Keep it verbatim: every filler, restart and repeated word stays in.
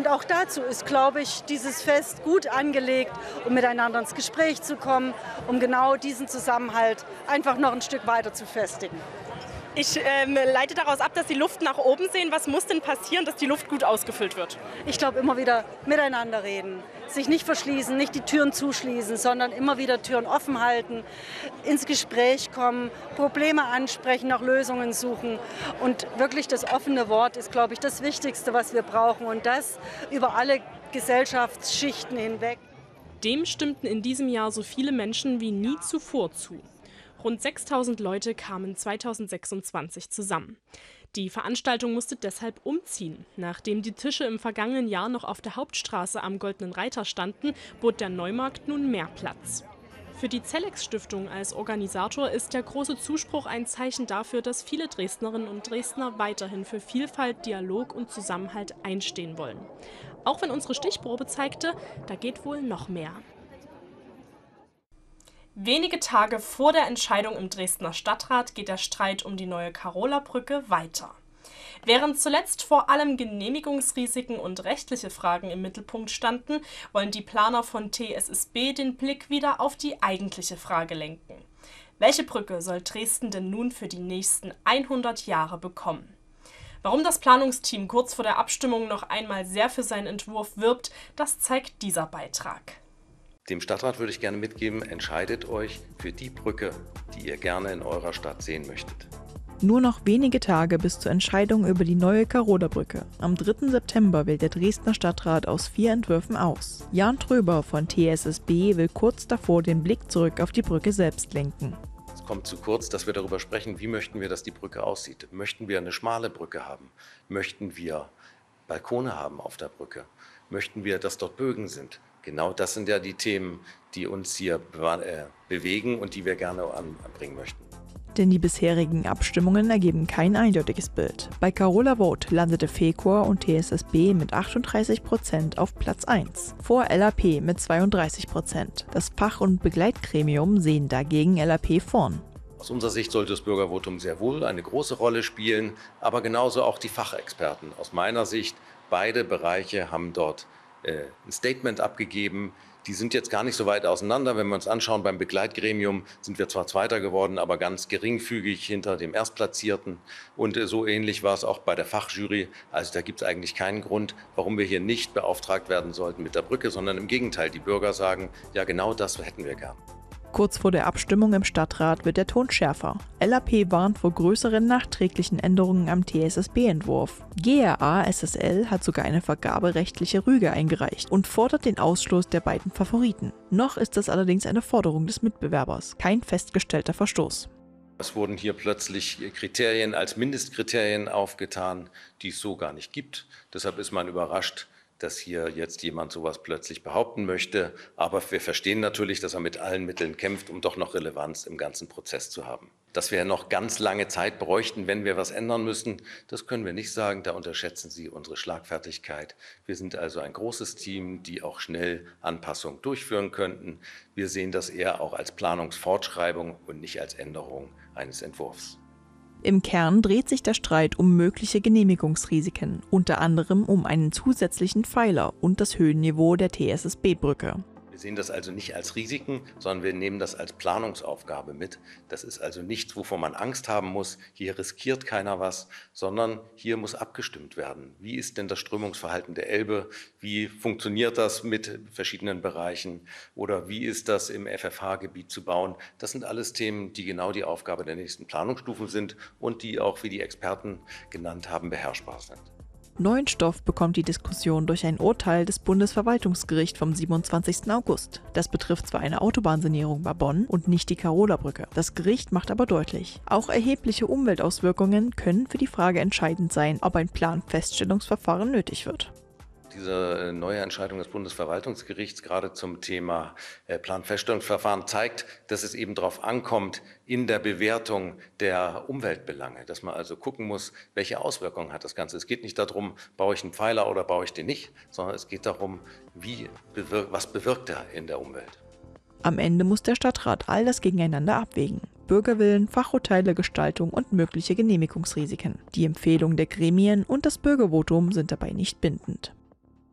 Und auch dazu ist, glaube ich, dieses Fest gut angelegt, um miteinander ins Gespräch zu kommen, um genau diesen Zusammenhalt einfach noch ein Stück weiter zu festigen. Ich ähm, leite daraus ab, dass Sie Luft nach oben sehen. Was muss denn passieren, dass die Luft gut ausgefüllt wird? Ich glaube, immer wieder miteinander reden, sich nicht verschließen, nicht die Türen zuschließen, sondern immer wieder Türen offen halten, ins Gespräch kommen, Probleme ansprechen, nach Lösungen suchen. Und wirklich das offene Wort ist, glaube ich, das Wichtigste, was wir brauchen. Und das über alle Gesellschaftsschichten hinweg. Dem stimmten in diesem Jahr so viele Menschen wie nie zuvor zu. Rund sechstausend Leute kamen zweitausendsechsundzwanzig zusammen. Die Veranstaltung musste deshalb umziehen. Nachdem die Tische im vergangenen Jahr noch auf der Hauptstraße am Goldenen Reiter standen, bot der Neumarkt nun mehr Platz. Für die Zellex-Stiftung als Organisator ist der große Zuspruch ein Zeichen dafür, dass viele Dresdnerinnen und Dresdner weiterhin für Vielfalt, Dialog und Zusammenhalt einstehen wollen. Auch wenn unsere Stichprobe zeigte, da geht wohl noch mehr. Wenige Tage vor der Entscheidung im Dresdner Stadtrat geht der Streit um die neue Karola-Brücke weiter. Während zuletzt vor allem Genehmigungsrisiken und rechtliche Fragen im Mittelpunkt standen, wollen die Planer von T S S B den Blick wieder auf die eigentliche Frage lenken. Welche Brücke soll Dresden denn nun für die nächsten hundert Jahre bekommen? Warum das Planungsteam kurz vor der Abstimmung noch einmal sehr für seinen Entwurf wirbt, das zeigt dieser Beitrag. Dem Stadtrat würde ich gerne mitgeben, entscheidet euch für die Brücke, die ihr gerne in eurer Stadt sehen möchtet. Nur noch wenige Tage bis zur Entscheidung über die neue Karola-Brücke. Am dritten September wählt der Dresdner Stadtrat aus vier Entwürfen aus. Jan Tröber von T S S B will kurz davor den Blick zurück auf die Brücke selbst lenken. Es kommt zu kurz, dass wir darüber sprechen, wie möchten wir, dass die Brücke aussieht. Möchten wir eine schmale Brücke haben? Möchten wir Balkone haben auf der Brücke? Möchten wir, dass dort Bögen sind? Genau das sind ja die Themen, die uns hier be- bewegen und die wir gerne anbringen möchten. Denn die bisherigen Abstimmungen ergeben kein eindeutiges Bild. Bei Karola Vote landete Fecor und T S S B mit achtunddreißig Prozent auf Platz eins, vor L A P mit zweiunddreißig Prozent. Das Fach- und Begleitgremium sehen dagegen L A P vorn. Aus unserer Sicht sollte das Bürgervotum sehr wohl eine große Rolle spielen, aber genauso auch die Fachexperten. Aus meiner Sicht, beide Bereiche haben dort ein Statement abgegeben. Die sind jetzt gar nicht so weit auseinander. Wenn wir uns anschauen, beim Begleitgremium sind wir zwar Zweiter geworden, aber ganz geringfügig hinter dem Erstplatzierten. Und so ähnlich war es auch bei der Fachjury. Also da gibt es eigentlich keinen Grund, warum wir hier nicht beauftragt werden sollten mit der Brücke, sondern im Gegenteil. Die Bürger sagen, ja genau das hätten wir gern. Kurz vor der Abstimmung im Stadtrat wird der Ton schärfer. L A P warnt vor größeren nachträglichen Änderungen am T S S B-Entwurf. G R A S S L hat sogar eine vergaberechtliche Rüge eingereicht und fordert den Ausschluss der beiden Favoriten. Noch ist das allerdings eine Forderung des Mitbewerbers, kein festgestellter Verstoß. Es wurden hier plötzlich Kriterien als Mindestkriterien aufgetan, die es so gar nicht gibt. Deshalb ist man überrascht, dass hier jetzt jemand sowas plötzlich behaupten möchte. Aber wir verstehen natürlich, dass er mit allen Mitteln kämpft, um doch noch Relevanz im ganzen Prozess zu haben. Dass wir noch ganz lange Zeit bräuchten, wenn wir was ändern müssen, das können wir nicht sagen. Da unterschätzen Sie unsere Schlagfertigkeit. Wir sind also ein großes Team, die auch schnell Anpassungen durchführen könnten. Wir sehen das eher auch als Planungsfortschreibung und nicht als Änderung eines Entwurfs. Im Kern dreht sich der Streit um mögliche Genehmigungsrisiken, unter anderem um einen zusätzlichen Pfeiler und das Höhenniveau der T S S B-Brücke. Wir sehen das also nicht als Risiken, sondern wir nehmen das als Planungsaufgabe mit. Das ist also nichts, wovor man Angst haben muss. Hier riskiert keiner was, sondern hier muss abgestimmt werden. Wie ist denn das Strömungsverhalten der Elbe? Wie funktioniert das mit verschiedenen Bereichen? Oder wie ist das im F F H-Gebiet zu bauen? Das sind alles Themen, die genau die Aufgabe der nächsten Planungsstufen sind und die auch, wie die Experten genannt haben, beherrschbar sind. Neuen Stoff bekommt die Diskussion durch ein Urteil des Bundesverwaltungsgerichts vom siebenundzwanzigsten August. Das betrifft zwar eine Autobahnsanierung bei Bonn und nicht die Karola-Brücke. Das Gericht macht aber deutlich, auch erhebliche Umweltauswirkungen können für die Frage entscheidend sein, ob ein Planfeststellungsverfahren nötig wird. Diese neue Entscheidung des Bundesverwaltungsgerichts gerade zum Thema Planfeststellungsverfahren zeigt, dass es eben darauf ankommt, in der Bewertung der Umweltbelange, dass man also gucken muss, welche Auswirkungen hat das Ganze. Es geht nicht darum, baue ich einen Pfeiler oder baue ich den nicht, sondern es geht darum, wie bewirkt, was bewirkt er in der Umwelt. Am Ende muss der Stadtrat all das gegeneinander abwägen. Bürgerwillen, Fachurteile, Gestaltung und mögliche Genehmigungsrisiken. Die Empfehlung der Gremien und das Bürgervotum sind dabei nicht bindend.